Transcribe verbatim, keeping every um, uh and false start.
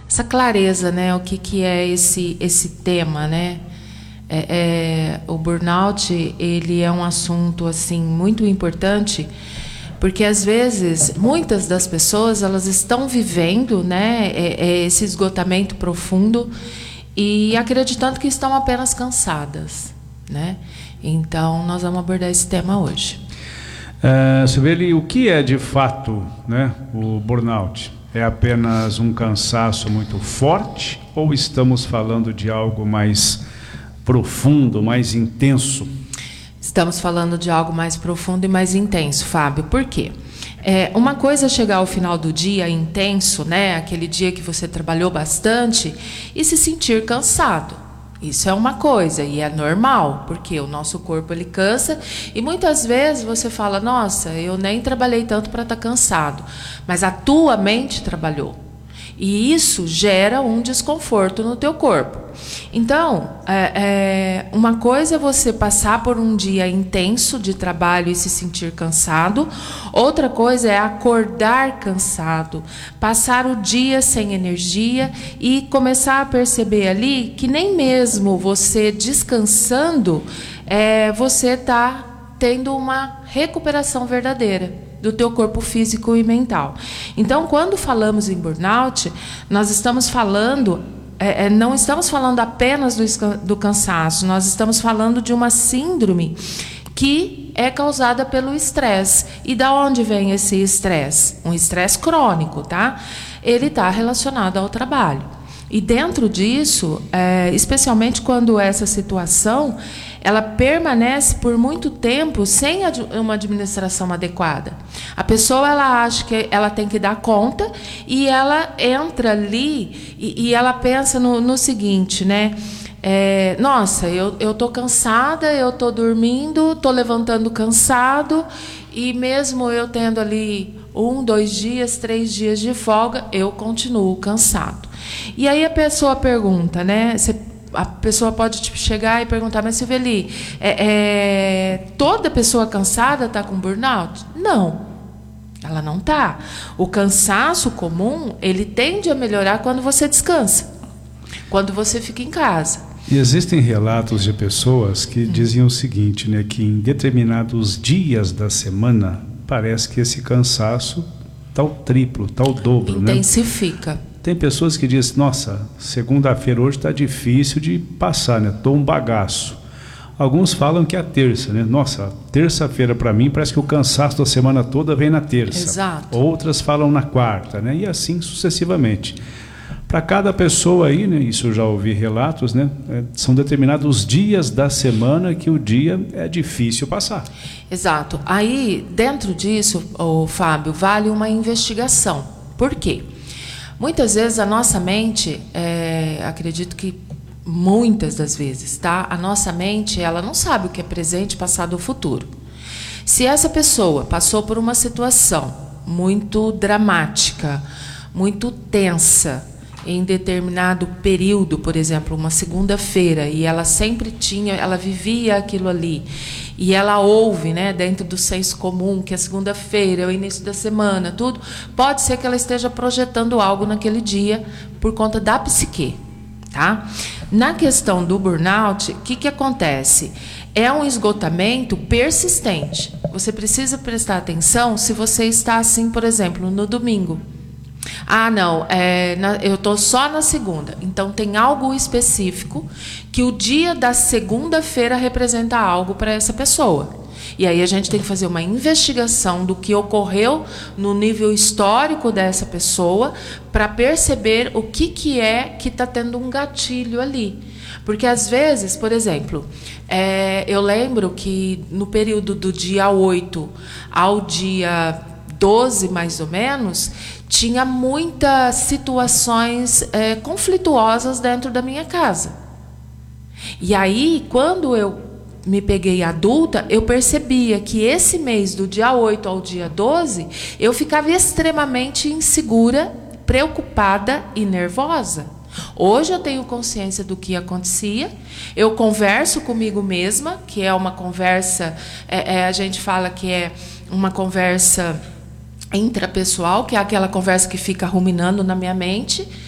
essa clareza, né? O que, que é esse, esse tema, né? É, é, o burnout, ele é um assunto assim muito importante, porque às vezes muitas das pessoas elas estão vivendo, né, é, é esse esgotamento profundo e acreditando que estão apenas cansadas, né? Então nós vamos abordar esse tema hoje. Uh, Sibeli, o que é de fato, né, o burnout? É apenas um cansaço muito forte ou estamos falando de algo mais profundo, mais intenso? Estamos falando de algo mais profundo e mais intenso, Fábio. Por quê? É, uma coisa é chegar ao final do dia intenso, né, aquele dia que você trabalhou bastante, e se sentir cansado. Isso é uma coisa e é normal, porque o nosso corpo ele cansa e muitas vezes você fala, nossa, eu nem trabalhei tanto para estar cansado, mas a tua mente trabalhou. E isso gera um desconforto no teu corpo. Então, é, é, uma coisa é você passar por um dia intenso de trabalho e se sentir cansado. Outra coisa é acordar cansado, passar o dia sem energia e começar a perceber ali que nem mesmo você descansando, é, você está tendo uma recuperação verdadeira do teu corpo físico e mental. Então, quando falamos em burnout, nós estamos falando, é, é, não estamos falando apenas do, do cansaço, nós estamos falando de uma síndrome que é causada pelo estresse. E da onde vem esse estresse? Um estresse crônico, tá? Ele está relacionado ao trabalho. E dentro disso, é, especialmente quando essa situação ela permanece por muito tempo sem uma administração adequada. A pessoa ela acha que ela tem que dar conta e ela entra ali e, e ela pensa no, no seguinte, né? É, nossa, eu eu tô cansada, eu tô dormindo, tô levantando cansado e mesmo eu tendo ali um, dois dias, três dias de folga, eu continuo cansado. E aí a pessoa pergunta, né? Você A pessoa pode tipo, chegar e perguntar, mas Sibeli, é, é, toda pessoa cansada está com burnout? Não, ela não está. O cansaço comum, ele tende a melhorar quando você descansa, quando você fica em casa. E existem relatos de pessoas que hum. dizem o seguinte, né, que em determinados dias da semana, parece que esse cansaço está o triplo, está o dobro. Intensifica. Né? Tem pessoas que dizem, nossa, segunda-feira hoje está difícil de passar, né? Estou um bagaço. Alguns falam que é a terça, né? Nossa, terça-feira para mim parece que o cansaço da semana toda vem na terça. Exato. Outras falam na quarta, né? E assim sucessivamente. Para cada pessoa aí, né? Isso eu já ouvi relatos, né? É, são determinados dias da semana que o dia é difícil passar. Exato. Aí, dentro disso, ô, Fábio, vale uma investigação. Por quê? Muitas vezes a nossa mente, é, acredito que muitas das vezes, tá? A nossa mente, ela não sabe o que é presente, passado ou futuro. Se essa pessoa passou por uma situação muito dramática, muito tensa, em determinado período, por exemplo, uma segunda-feira, e ela sempre tinha, ela vivia aquilo ali, e ela ouve, né, dentro do senso comum, que a segunda-feira é o início da semana, tudo, pode ser que ela esteja projetando algo naquele dia por conta da psique, tá? Na questão do burnout, o que que acontece? É um esgotamento persistente. Você precisa prestar atenção se você está assim, por exemplo, no domingo. Ah, não, é, na, eu estou só na segunda. Então, tem algo específico que o dia da segunda-feira representa algo para essa pessoa. E aí a gente tem que fazer uma investigação do que ocorreu no nível histórico dessa pessoa para perceber o que, que é que está tendo um gatilho ali. Porque, às vezes, por exemplo, é, eu lembro que no período do dia oito ao dia doze, mais ou menos, tinha muitas situações é, conflituosas dentro da minha casa. E aí, quando eu me peguei adulta, eu percebia que esse mês, do dia oito ao dia doze, eu ficava extremamente insegura, preocupada e nervosa. Hoje eu tenho consciência do que acontecia, eu converso comigo mesma, que é uma conversa, é, é, a gente fala que é uma conversa intrapessoal, que é aquela conversa que fica ruminando na minha mente,